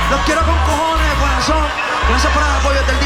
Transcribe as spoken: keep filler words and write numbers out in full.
Los quiero con cojones, corazón. Gracias por el apoyo del día.